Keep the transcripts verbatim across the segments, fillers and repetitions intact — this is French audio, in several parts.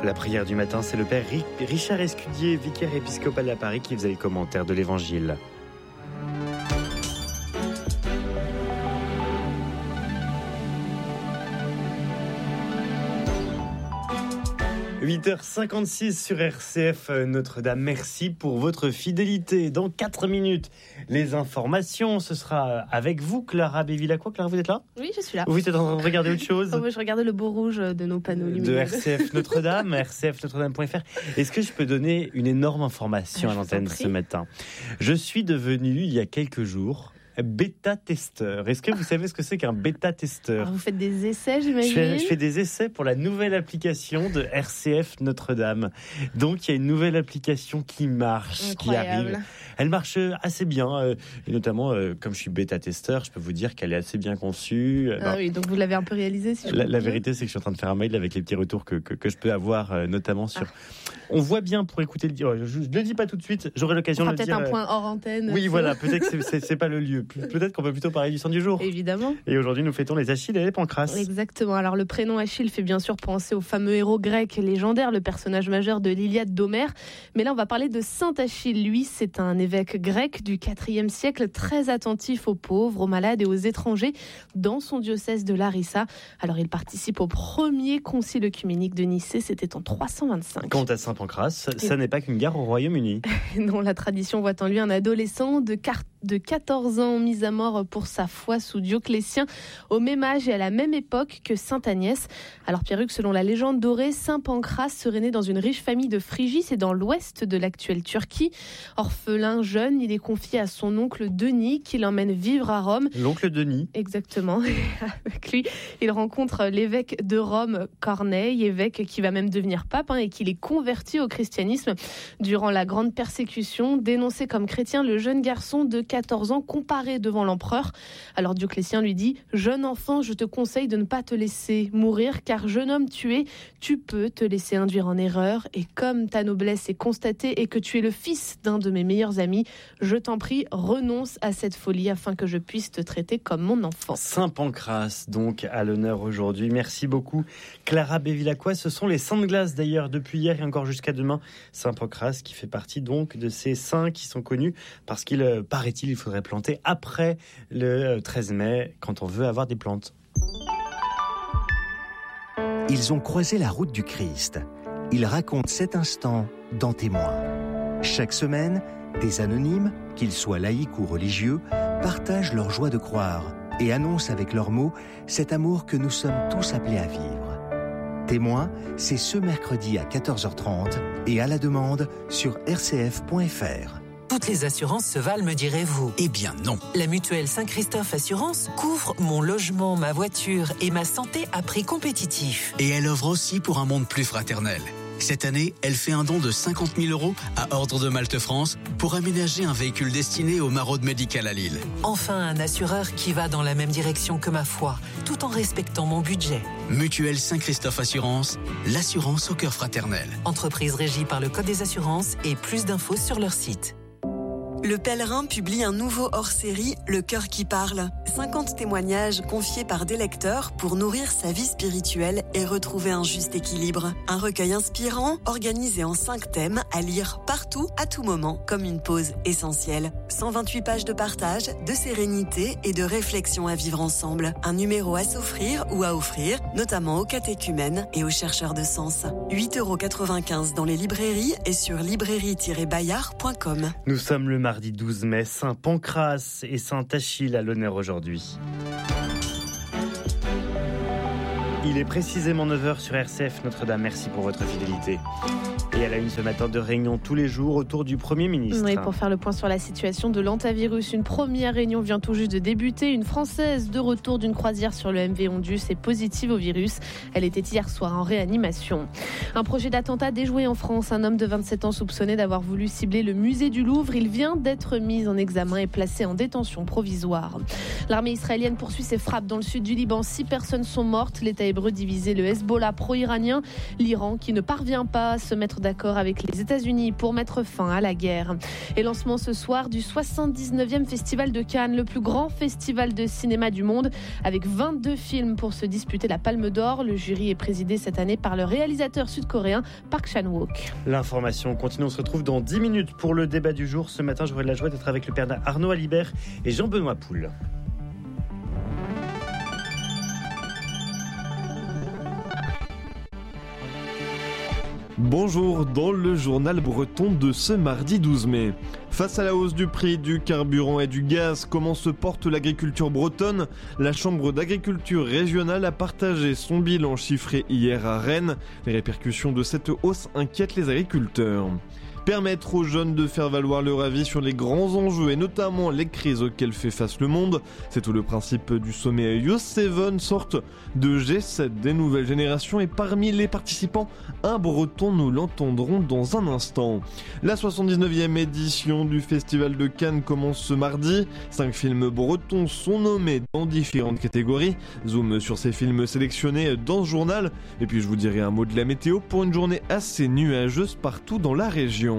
La prière du matin, c'est le père Richard Escudier, vicaire épiscopal à Paris, qui faisait les commentaires de l'Évangile. huit heures cinquante-six sur R C F Notre-Dame. Merci pour votre fidélité. Dans quatre minutes, les informations. Ce sera avec vous, Clara Bévilacqua. Clara, vous êtes là ? Oui, je suis là. Vous êtes en train de regarder autre chose ? Oh, je regardais le beau rouge de nos panneaux lumineux. De R C F Notre-Dame, r c f notre dame point f r. Est-ce que je peux donner une énorme information ah, à l'antenne ce matin ? Je suis devenu, il y a quelques jours, bêta-testeur. Est-ce que vous savez ce que c'est qu'un bêta-testeur ? Vous faites des essais, j'imagine ? je fais, je fais des essais pour la nouvelle application de R C F Notre-Dame. Donc, il y a une nouvelle application qui marche, Incroyable. qui arrive. Elle marche assez bien. Euh, et notamment, euh, comme je suis bêta-testeur, je peux vous dire qu'elle est assez bien conçue. Ah ben, oui, donc vous l'avez un peu réalisé, si je la, la vérité, c'est que je suis en train de faire un mail avec les petits retours que, que, que je peux avoir, euh, notamment sur... Ah. On voit bien pour écouter le... Oh, je ne le dis pas tout de suite, j'aurai l'occasion de le dire. Peut-être un point hors antenne. Oui, voilà, peut-être que c'est, c'est pas le lieu. Peut-être qu'on peut plutôt parler du sang du jour. Évidemment. Et aujourd'hui, nous fêtons les Achilles et les Pancrace. Exactement. Alors, le prénom Achille fait bien sûr penser au fameux héros grec légendaire, le personnage majeur de l'Iliade d'Homère. Mais là, on va parler de Saint Achille. Lui, c'est un évêque grec du quatrième siècle, très attentif aux pauvres, aux malades et aux étrangers dans son diocèse de Larissa. Alors, il participe au premier concile œcuménique de Nicée. C'était en trois cent vingt-cinq. Quant à Saint Pancrace, et... ça n'est pas qu'une gare au Royaume-Uni. Non, la tradition voit en lui un adolescent de carte de quatorze ans mis à mort pour sa foi sous Dioclétien, au même âge et à la même époque que Sainte Agnès. Alors Pierruc, selon la légende dorée, Saint Pancrace serait né dans une riche famille de Phrygie, c'est dans l'ouest de l'actuelle Turquie. Orphelin jeune, il est confié à son oncle Denis qui l'emmène vivre à Rome. L'oncle Denis. Exactement. Avec lui, il rencontre l'évêque de Rome, Corneille, évêque qui va même devenir pape hein, et qui les convertit au christianisme. Durant la grande persécution, dénoncé comme chrétien, le jeune garçon de quatorze ans comparé devant l'empereur. Alors Dioclétien lui dit « Jeune enfant, je te conseille de ne pas te laisser mourir, car jeune homme tué, tu peux te laisser induire en erreur. Et comme ta noblesse est constatée et que tu es le fils d'un de mes meilleurs amis, je t'en prie, renonce à cette folie afin que je puisse te traiter comme mon enfant. » Saint Pancrace, donc, à l'honneur aujourd'hui. Merci beaucoup, Clara Bévilacqua. Ce sont les saints de glace, d'ailleurs, depuis hier et encore jusqu'à demain. Saint Pancrace qui fait partie, donc, de ces saints qui sont connus parce qu'il, euh, paraît-il, il faudrait planter après le treize mai quand on veut avoir des plantes. Ils ont croisé la route du Christ. Ils racontent cet instant dans Témoins. Chaque semaine, des anonymes, qu'ils soient laïcs ou religieux, partagent leur joie de croire et annoncent avec leurs mots cet amour que nous sommes tous appelés à vivre. Témoins, c'est ce mercredi à quatorze heures trente et à la demande sur r c f point f r. Toutes les assurances se valent, me direz-vous. Eh bien non. La mutuelle Saint-Christophe Assurance couvre mon logement, ma voiture et ma santé à prix compétitif. Et elle offre aussi pour un monde plus fraternel. Cette année, elle fait un don de cinquante mille euros à Ordre de Malte France pour aménager un véhicule destiné aux maraudes médicales à Lille. Enfin, un assureur qui va dans la même direction que ma foi, tout en respectant mon budget. Mutuelle Saint-Christophe Assurance, l'assurance au cœur fraternel. Entreprise régie par le Code des assurances et plus d'infos sur leur site. Le Pèlerin publie un nouveau hors-série, Le Cœur qui parle. cinquante témoignages confiés par des lecteurs pour nourrir sa vie spirituelle et retrouver un juste équilibre. Un recueil inspirant, organisé en cinq thèmes, à lire partout, à tout moment, comme une pause essentielle. cent vingt-huit pages de partage, de sérénité et de réflexion à vivre ensemble. Un numéro à s'offrir ou à offrir, notamment aux catéchumènes et aux chercheurs de sens. huit euros quatre-vingt-quinze dans les librairies et sur librairie tiret bayard point com. Nous sommes le mardi douze mai, Saint Pancrace et Saint Achille à l'honneur aujourd'hui. Il est précisément neuf heures sur R C F Notre-Dame. Merci pour votre fidélité. Et à la une ce matin de réunion tous les jours autour du Premier ministre. Oui, pour faire le point sur la situation de l'hantavirus. Une première réunion vient tout juste de débuter. Une Française de retour d'une croisière sur le M V Ondus est positive au virus. Elle était hier soir en réanimation. Un projet d'attentat déjoué en France. Un homme de vingt-sept ans soupçonné d'avoir voulu cibler le musée du Louvre. Il vient d'être mis en examen et placé en détention provisoire. L'armée israélienne poursuit ses frappes dans le sud du Liban. Six personnes sont mortes. L'État Hébreux divisé le Hezbollah pro-iranien, l'Iran qui ne parvient pas à se mettre d'accord avec les États-Unis pour mettre fin à la guerre. Et lancement ce soir du soixante-dix-neuvième Festival de Cannes, le plus grand festival de cinéma du monde, avec vingt-deux films pour se disputer la Palme d'Or. Le jury est présidé cette année par le réalisateur sud-coréen Park Chan-wook. L'information continue, on se retrouve dans dix minutes pour le débat du jour. Ce matin, j'aurai la joie d'être avec le père Arnaud Alibert et Jean-Benoît Poul. Bonjour, dans le journal breton de ce mardi douze mai. Face à la hausse du prix du carburant et du gaz, comment se porte l'agriculture bretonne ? La Chambre d'agriculture régionale a partagé son bilan chiffré hier à Rennes. Les répercussions de cette hausse inquiètent les agriculteurs. Permettre aux jeunes de faire valoir leur avis sur les grands enjeux et notamment les crises auxquelles fait face le monde. C'est tout le principe du sommet Youth sept, sorte de G sept des nouvelles générations, et parmi les participants, un breton, nous l'entendrons dans un instant. La soixante-dix-neuvième édition du Festival de Cannes commence ce mardi. Cinq films bretons sont nommés dans différentes catégories. Zoom sur ces films sélectionnés dans ce journal. Et puis je vous dirai un mot de la météo pour une journée assez nuageuse partout dans la région.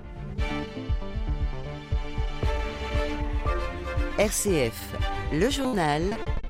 R C F, le journal,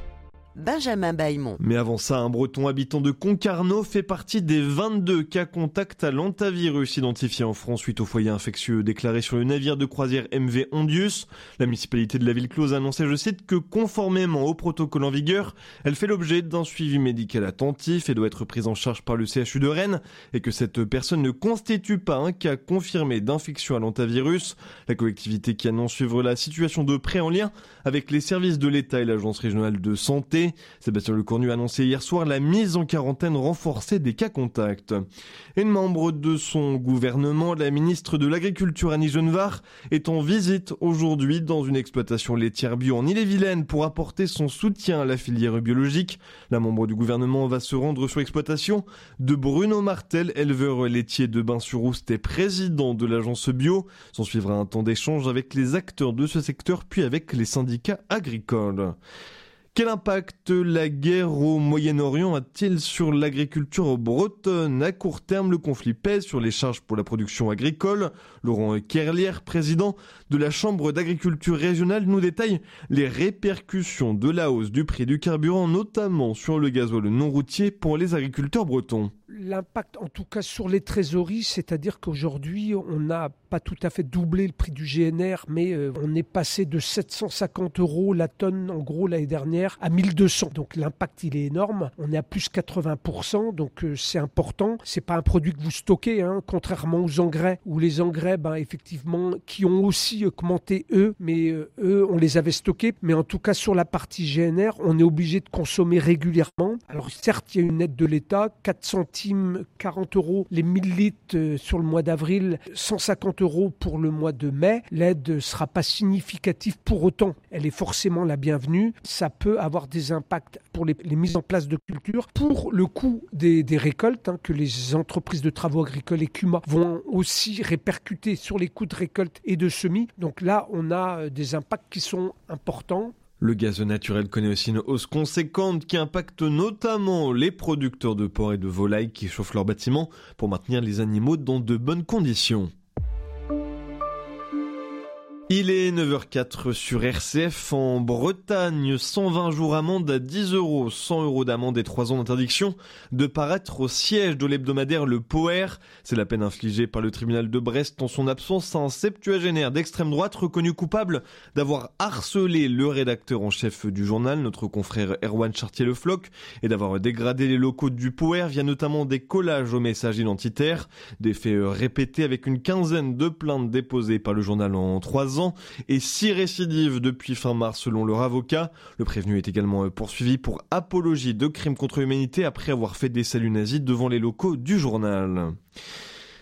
Benjamin Bailmont. Mais avant ça, un breton habitant de Concarneau fait partie des vingt-deux cas contacts à l'hantavirus identifiés en France suite au foyer infectieux déclaré sur le navire de croisière M V Ondius. La municipalité de la ville close a annoncé, je cite, que conformément au protocole en vigueur, elle fait l'objet d'un suivi médical attentif et doit être prise en charge par le C H U de Rennes, et que cette personne ne constitue pas un cas confirmé d'infection à l'hantavirus. La collectivité qui annonce suivre la situation de près en lien avec les services de l'État et l'Agence régionale de santé. Sébastien Lecornu a annoncé hier soir la mise en quarantaine renforcée des cas contacts. Et membre de son gouvernement, la ministre de l'Agriculture Annie Genevard est en visite aujourd'hui dans une exploitation laitière bio en Ille-et-Vilaine pour apporter son soutien à la filière biologique. La membre du gouvernement va se rendre sur l'exploitation de Bruno Martel, éleveur laitier de Bain-sur-Oust et président de l'agence bio. S'en suivra un temps d'échange avec les acteurs de ce secteur puis avec les syndicats agricoles. Quel impact la guerre au Moyen-Orient a-t-il sur l'agriculture bretonne ? À court terme, le conflit pèse sur les charges pour la production agricole. Laurent Kerlier, président de la Chambre d'agriculture régionale, nous détaille les répercussions de la hausse du prix du carburant, notamment sur le gasoil non routier pour les agriculteurs bretons. L'impact, en tout cas sur les trésoreries, c'est-à-dire qu'aujourd'hui, on n'a pas tout à fait doublé le prix du G N R, mais euh, on est passé de sept cent cinquante euros la tonne, en gros, l'année dernière, à mille deux cents. Donc l'impact, il est énorme. On est à plus quatre-vingts pour cent, donc euh, c'est important. C'est pas un produit que vous stockez, hein, contrairement aux engrais, où les engrais, ben, effectivement, qui ont aussi augmenté, eux, mais euh, eux, on les avait stockés. Mais en tout cas, sur la partie G N R, on est obligé de consommer régulièrement. Alors certes, il y a une aide de l'État, quatre centimes, quarante euros les mille litres sur le mois d'avril, cent cinquante euros pour le mois de mai. L'aide ne sera pas significative pour autant. Elle est forcément la bienvenue. Ça peut avoir des impacts pour les, les mises en place de culture. Pour le coût des, des récoltes, hein, que les entreprises de travaux agricoles et C U M A vont aussi répercuter sur les coûts de récolte et de semis. Donc là, on a des impacts qui sont importants. Le gaz naturel connaît aussi une hausse conséquente qui impacte notamment les producteurs de porc et de volailles qui chauffent leurs bâtiments pour maintenir les animaux dans de bonnes conditions. Il est neuf heures quatre sur R C F. En Bretagne, cent vingt jours amende à dix euros, cent euros d'amende et trois ans d'interdiction de paraître au siège de l'hebdomadaire Le Poer. C'est la peine infligée par le tribunal de Brest en son absence à un septuagénaire d'extrême droite reconnu coupable d'avoir harcelé le rédacteur en chef du journal, notre confrère Erwan Chartier-Le Floch, et d'avoir dégradé les locaux du Poer via notamment des collages aux messages identitaires. Des faits répétés avec une quinzaine de plaintes déposées par le journal en trois ans. Et six récidives depuis fin mars selon leur avocat. Le prévenu est également poursuivi pour apologie de crimes contre l'humanité après avoir fait des saluts nazis devant les locaux du journal.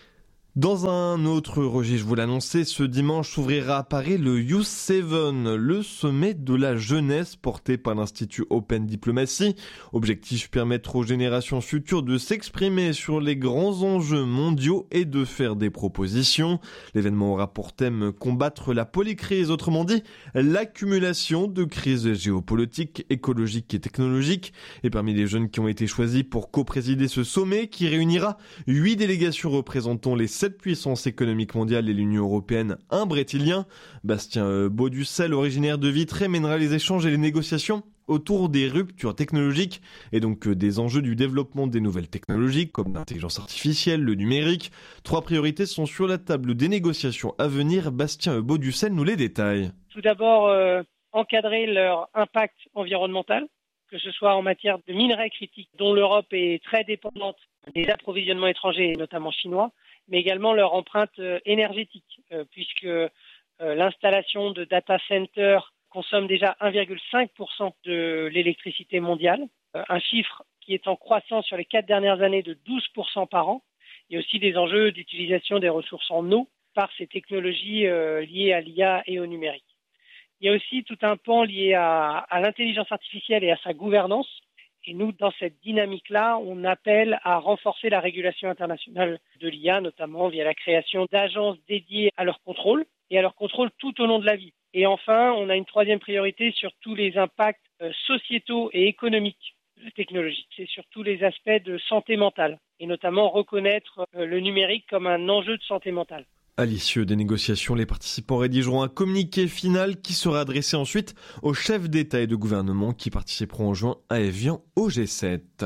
Dans un autre registre, je vous l'annonçais, ce dimanche s'ouvrira à Paris le Youth Seven, le sommet de la jeunesse porté par l'Institut Open Diplomacy. Objectif, permettre aux générations futures de s'exprimer sur les grands enjeux mondiaux et de faire des propositions. L'événement aura pour thème combattre la polycrise, autrement dit, l'accumulation de crises géopolitiques, écologiques et technologiques. Et parmi les jeunes qui ont été choisis pour co-présider ce sommet qui réunira huit délégations représentant les sept puissances économiques mondiales et l'Union européenne, un Brétilien. Bastien Baudussel, originaire de Vitré, mènera les échanges et les négociations autour des ruptures technologiques et donc des enjeux du développement des nouvelles technologies comme l'intelligence artificielle, le numérique. Trois priorités sont sur la table des négociations à venir. Bastien Baudussel nous les détaille. Tout d'abord, euh, encadrer leur impact environnemental, que ce soit en matière de minerais critiques dont l'Europe est très dépendante des approvisionnements étrangers, notamment chinois, mais également leur empreinte euh, énergétique, euh, puisque euh, l'installation de data centers consomme déjà un virgule cinq pour cent de l'électricité mondiale, euh, un chiffre qui est en croissance sur les quatre dernières années de douze pour cent par an. Il y a aussi des enjeux d'utilisation des ressources en eau par ces technologies euh, liées à l'I A et au numérique. Il y a aussi tout un pan lié à, à l'intelligence artificielle et à sa gouvernance. Et nous, dans cette dynamique-là, on appelle à renforcer la régulation internationale de l'I A, notamment via la création d'agences dédiées à leur contrôle et à leur contrôle tout au long de la vie. Et enfin, on a une troisième priorité sur tous les impacts euh, sociétaux et économiques de la technologie. C'est sur tous les aspects de santé mentale et notamment reconnaître euh, le numérique comme un enjeu de santé mentale. À l'issue des négociations, les participants rédigeront un communiqué final qui sera adressé ensuite aux chefs d'État et de gouvernement qui participeront en juin à Évian au G sept.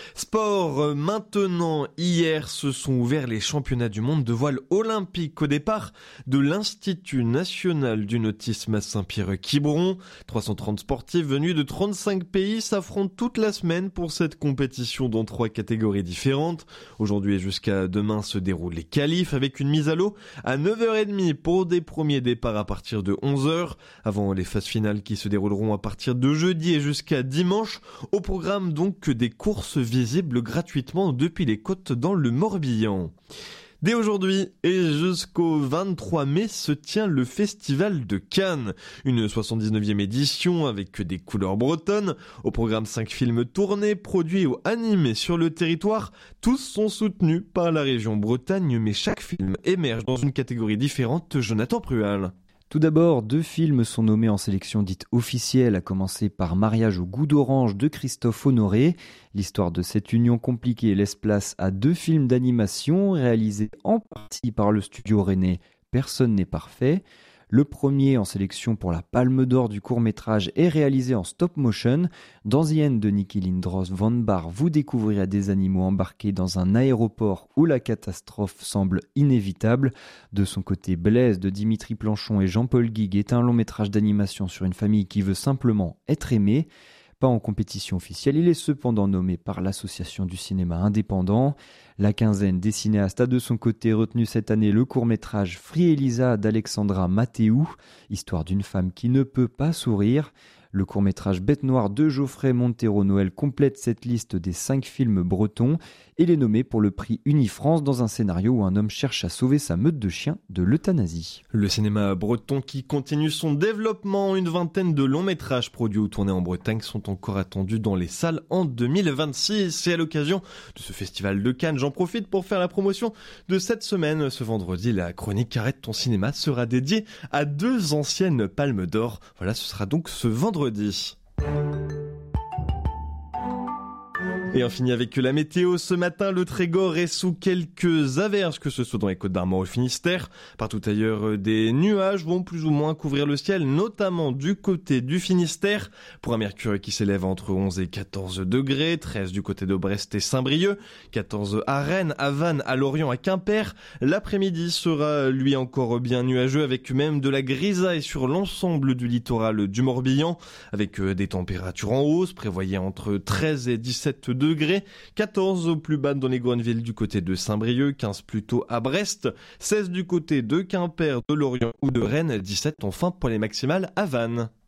Sport, maintenant, hier se sont ouverts les championnats du monde de voile olympique au départ de l'Institut national du nautisme à Saint-Pierre-Quiberon. trois cent trente sportifs venus de trente-cinq pays s'affrontent toute la semaine pour cette compétition dans trois catégories différentes. Aujourd'hui et jusqu'à demain se déroulent les qualifs avec une mise à l'eau à neuf heures trente pour des premiers départs à partir de onze heures, avant les phases finales qui se dérouleront à partir de jeudi et jusqu'à dimanche. Au programme donc des courses visibles gratuitement depuis les côtes dans le Morbihan. Dès aujourd'hui et jusqu'au vingt-trois mai se tient le Festival de Cannes, une soixante-dix-neuvième édition avec des couleurs bretonnes. Au programme cinq films tournés, produits ou animés sur le territoire. Tous sont soutenus par la région Bretagne, mais chaque film émerge dans une catégorie différente. Jonathan Prual. Tout d'abord, deux films sont nommés en sélection dite officielle, à commencer par Mariage au goût d'orange de Christophe Honoré. L'histoire de cette union compliquée laisse place à deux films d'animation réalisés en partie par le studio rennais Personne n'est parfait. Le premier en sélection pour la Palme d'Or du court-métrage est réalisé en stop-motion. Dans The End de Niki Lindros Van Bar, vous découvrirez des animaux embarqués dans un aéroport où la catastrophe semble inévitable. De son côté, Blaise de Dimitri Planchon et Jean-Paul Guigues est un long-métrage d'animation sur une famille qui veut simplement être aimée. Pas en compétition officielle, il est cependant nommé par l'Association du cinéma indépendant. La quinzaine des cinéastes a de son côté retenu cette année le court-métrage Free Elisa d'Alexandra Mathéou, histoire d'une femme qui ne peut pas sourire. Le court-métrage Bête Noire de Geoffrey Montero-Noël complète cette liste des cinq films bretons et il est nommé pour le prix Unifrance dans un scénario où un homme cherche à sauver sa meute de chiens de l'euthanasie. Le cinéma breton qui continue son développement, une vingtaine de longs métrages produits ou tournés en Bretagne sont encore attendus dans les salles en deux mille vingt-six. Et à l'occasion de ce festival de Cannes, j'en profite pour faire la promotion de cette semaine. Ce vendredi, la chronique Arrête ton cinéma sera dédiée à deux anciennes palmes d'or. Voilà, ce sera donc ce vendredi. Et on finit avec la météo. Ce matin, le Trégor est sous quelques averses, que ce soit dans les Côtes d'Armor ou le Finistère. Partout ailleurs, des nuages vont plus ou moins couvrir le ciel, notamment du côté du Finistère, pour un mercure qui s'élève entre onze et quatorze degrés, treize du côté de Brest et Saint-Brieuc, quatorze à Rennes, à Vannes, à Lorient, à Quimper. L'après-midi sera, lui, encore bien nuageux, avec même de la grisaille sur l'ensemble du littoral du Morbihan, avec des températures en hausse, prévoyées entre treize et dix-sept degrés. Degrés, quatorze au plus bas dans les grandes villes du côté de Saint-Brieuc, quinze plutôt à Brest, seize du côté de Quimper, de Lorient ou de Rennes, dix-sept enfin pour les maximales à Vannes.